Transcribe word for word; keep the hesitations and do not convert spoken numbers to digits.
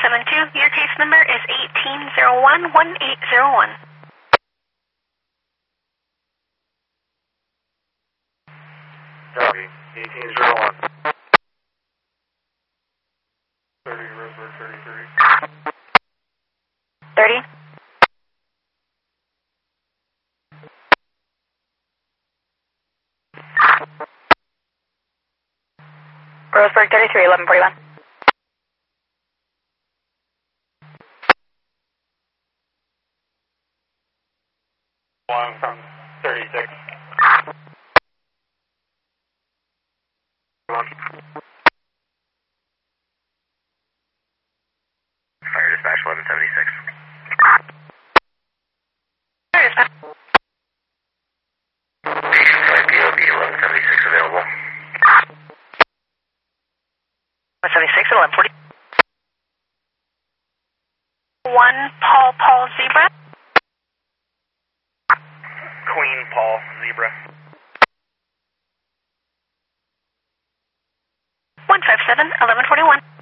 seven two. Your case number is eighteen zero one one eight zero one. Copy. eighteen zero one. thirty, Roseburg, thirty, thirty. thirty. Roseburg thirty-three, eleven forty-one. One from thirty-six. One. Fire dispatch eleven seventy-six. Fire dispatch. Flight P O B eleven seventy-six available. one seventy-six at eleven forty. one Paul Paul Zebra. Queen Paul Zebra. one five seven, eleven forty-one.